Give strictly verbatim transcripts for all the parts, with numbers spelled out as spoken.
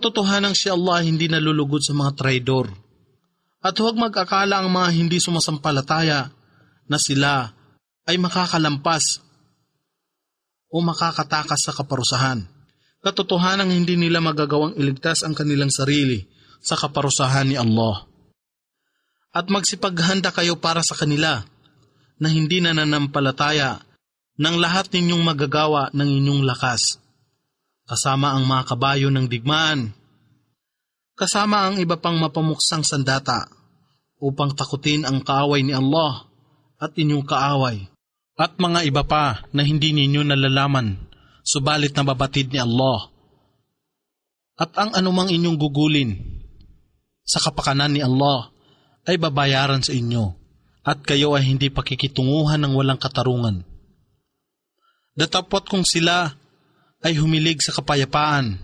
Katotohanang si Allah hindi nalulugod sa mga traidor. At huwag mag-akala ang mga hindi sumasampalataya na sila ay makakalampas o makakatakas sa kaparusahan. Katotohanang hindi nila magagawang iligtas ang kanilang sarili sa kaparusahan ni Allah. At magsipaghanda kayo para sa kanila na hindi nananampalataya ng lahat ninyong magagawa ng inyong lakas, kasama ang mga kabayo ng digmaan, kasama ang iba pang mapamuksang sandata, upang takutin ang kaaway ni Allah at inyong kaaway, at mga iba pa na hindi ninyo nalalaman, subalit nababatid ni Allah. At ang anumang inyong gugulin sa kapakanan ni Allah ay babayaran sa inyo, at kayo ay hindi pakikitunguhan ng walang katarungan. Datapot kung sila ay humilig sa kapayapaan,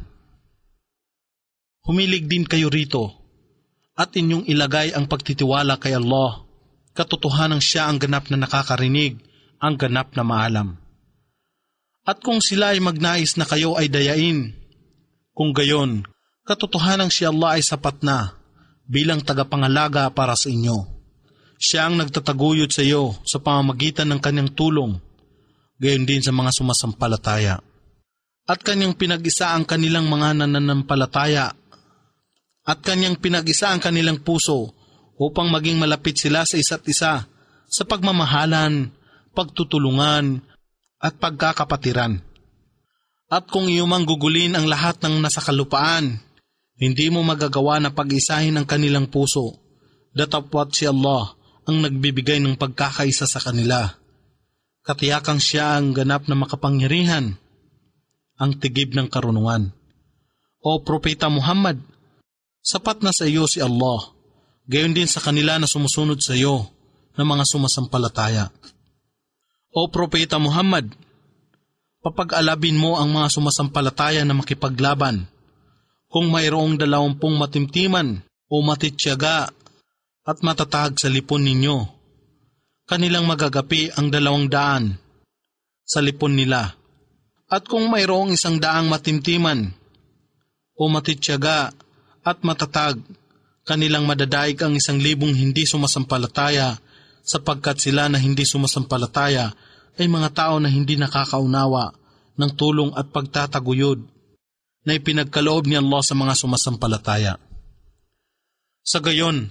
humilig din kayo rito, at inyong ilagay ang pagtitiwala kay Allah. Katotohanang siya ang ganap na nakakarinig, ang ganap na maalam. At kung sila ay magnais na kayo ay dayain, kung gayon, katotohanang si Allah ay sapat na bilang tagapangalaga para sa inyo. Siya ang nagtataguyod sa iyo sa pamamagitan ng kanyang tulong, gayon din sa mga sumasampalataya. At kanyang pinag-isa ang kanilang mga nananampalataya, at kanyang pinag-isa ang kanilang puso upang maging malapit sila sa isa't isa sa pagmamahalan, pagtutulungan, at pagkakapatiran. At kung iyumang gugulin ang lahat ng nasa kalupaan, hindi mo magagawa na pag-isahin ang kanilang puso. Datapwat si Allah ang nagbibigay ng pagkakaisa sa kanila. Katiyakang siya ang ganap na makapangyarihan, ang tigib ng karunungan. O Propeta Muhammad, sapat na sa iyo si Allah, gayon din sa kanila na sumusunod sa iyo na mga sumasampalataya. O Propeta Muhammad, papag-alabin mo ang mga sumasampalataya na makipaglaban. Kung mayroong dalawampung matimtiman o matityaga at matatag sa lipon ninyo, kanilang magagapi ang dalawang daan sa lipon nila. At kung mayroong isang daang matimtiman o matityaga at matatag, kanilang madadaig ang isang libong hindi sumasampalataya, sapagkat sila na hindi sumasampalataya ay mga tao na hindi nakakaunawa ng tulong at pagtataguyod na ipinagkaloob ni Allah sa mga sumasampalataya. Sa gayon,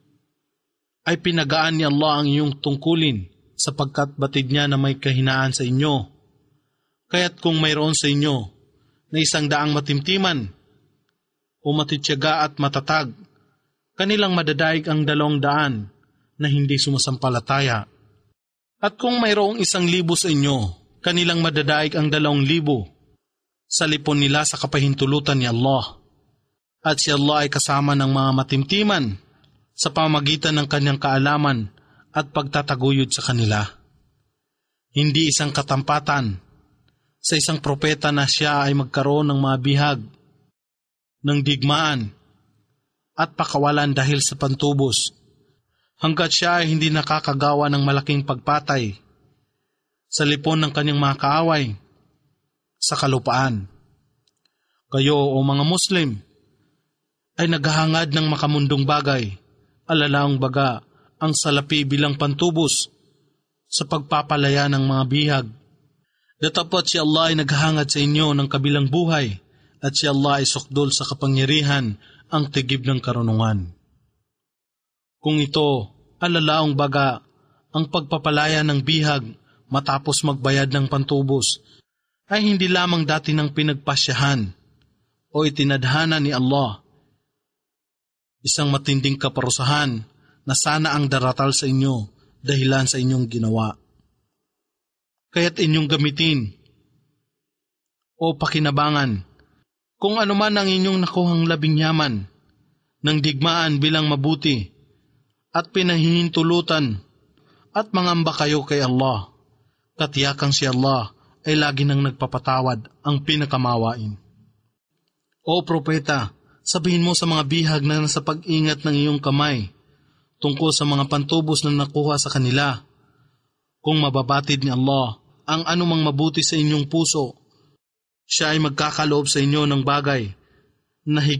ay pinagaan ni Allah ang iyong tungkulin, sapagkat batid niya na may kahinaan sa inyo. Kaya't kung mayroon sa inyo na isang daang matimtiman o matityaga at matatag, kanilang madadaig ang dalawang daan na hindi sumasampalataya. At kung mayroong isang libo sa inyo, kanilang madadaig ang dalawang libo sa lipon nila sa kapahintulutan ni Allah. At si Allah ay kasama ng mga matimtiman sa pamamagitan ng kanyang kaalaman at pagtataguyod sa kanila. Hindi isang katampatan sa isang propeta na siya ay magkaroon ng mga bihag, ng digmaan, at pakawalan dahil sa pantubos, hanggat siya ay hindi nakakagawa ng malaking pagpatay sa lipon ng kanyang mga kaaway sa kalupaan. Kayo o mga Muslim ay naghahangad ng makamundong bagay, alalaong baga ang salapi bilang pantubos sa pagpapalaya ng mga bihag. Datapot si Allah ay naghahangad sa inyo ng kabilang buhay, at si Allah ay sukdol sa kapangyarihan, ang tigib ng karunungan. Kung ito, alalaong baga, ang pagpapalaya ng bihag matapos magbayad ng pantubos, ay hindi lamang dati ng pinagpasyahan o itinadhana ni Allah, isang matinding kaparusahan na sana ang daratal sa inyo dahilan sa inyong ginawa. Kaya't inyong gamitin o pakinabangan kung anuman ang inyong nakuhang labing yaman ng digmaan bilang mabuti at pinahihintulutan at mangamba kayo kay Allah. Katiyakang si Allah ay lagi nang nagpapatawad, ang pinakamawain. O Propeta, sabihin mo sa mga bihag na nasa pag-ingat ng iyong kamay tungkol sa mga pantubos na nakuha sa kanila, kung mababatid ni Allah ang anumang mabuti sa inyong puso, siya ay magkakaloob sa inyo ng bagay na higit